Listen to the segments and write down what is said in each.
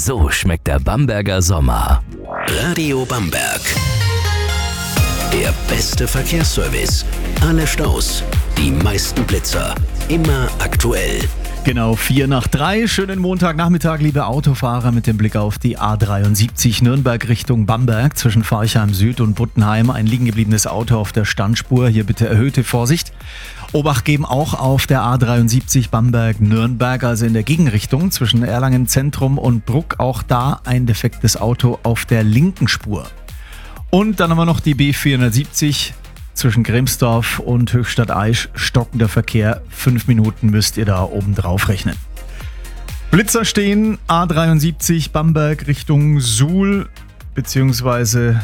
So schmeckt der Bamberger Sommer. Radio Bamberg. Der beste Verkehrsservice. Alle Staus, die meisten Blitzer. Immer aktuell. Genau, 2:04. Schönen Montagnachmittag, liebe Autofahrer, mit dem Blick auf die A73 Nürnberg Richtung Bamberg zwischen Forchheim Süd und Buttenheim. Ein liegen gebliebenes Auto auf der Standspur. Hier bitte erhöhte Vorsicht. Obacht geben auch auf der A73 Bamberg-Nürnberg, also in der Gegenrichtung zwischen Erlangen Zentrum und Bruck. Auch da ein defektes Auto auf der linken Spur. Und dann haben wir noch die B470 zwischen Grimsdorf und Höchstadt-Aisch. Stockender Verkehr, 5 Minuten müsst ihr da oben drauf rechnen. Blitzer stehen, A73 Bamberg Richtung Suhl, beziehungsweise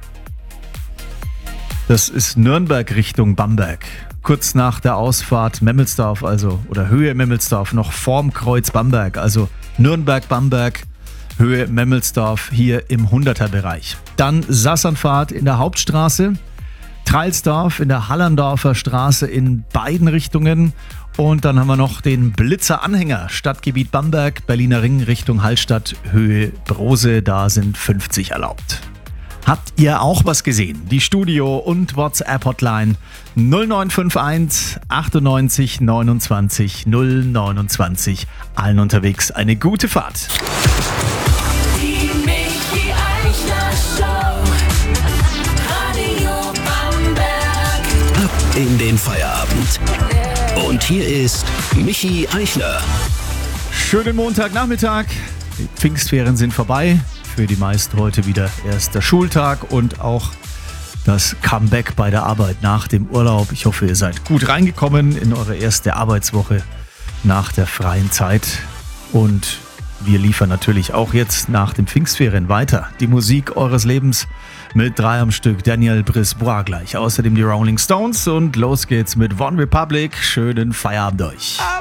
das ist Nürnberg Richtung Bamberg. Kurz nach der Ausfahrt Memmelsdorf, oder Höhe Memmelsdorf, noch vorm Kreuz Bamberg, also Nürnberg-Bamberg, Höhe Memmelsdorf hier im 100er-Bereich. Dann Sassernfahrt in der Hauptstraße, Treilsdorf in der Hallerndorfer Straße in beiden Richtungen. Und dann haben wir noch den Blitzer-Anhänger, Stadtgebiet Bamberg, Berliner Ring Richtung Hallstatt, Höhe Brose, da sind 50 erlaubt. Habt ihr auch was gesehen? Die Studio- und WhatsApp-Hotline 0951 98 29 029. Allen unterwegs eine gute Fahrt. Die Michi Eichler Show. Radio Bamberg. Ab in den Feierabend. Und hier ist Michi Eichler. Schönen Montagnachmittag. Die Pfingstferien sind vorbei. Für die meisten heute wieder erster Schultag und auch das Comeback bei der Arbeit nach dem Urlaub. Ich hoffe, ihr seid gut reingekommen in eure erste Arbeitswoche nach der freien Zeit. Und wir liefern natürlich auch jetzt nach den Pfingstferien weiter die Musik eures Lebens mit 3 am Stück. Daniel Brisbois gleich. Außerdem die Rolling Stones und los geht's mit One Republic. Schönen Feierabend euch.